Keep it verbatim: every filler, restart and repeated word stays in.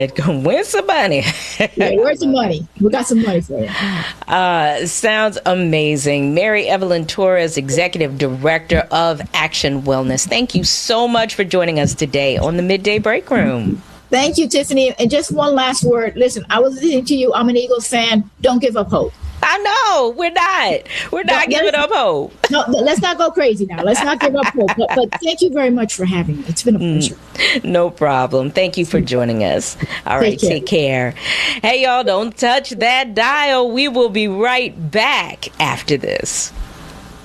Win some money. Yeah, where's the money? We got some money for you. Uh, sounds amazing. Mary Evelyn Torres, Executive Director of Action Wellness. Thank you so much for joining us today on the Midday Break Room. Thank you, Tiffany. And just one last word. Listen, I was listening to you. I'm an Eagles fan. Don't give up hope. I know. We're not. We're not no, giving up hope. No, let's not go crazy now. Let's not give up hope. But, but thank you very much for having me. It's been a pleasure. Mm, no problem. Thank you for joining us. All right. Take care. Take care. Hey, y'all, don't touch that dial. We will be right back after this.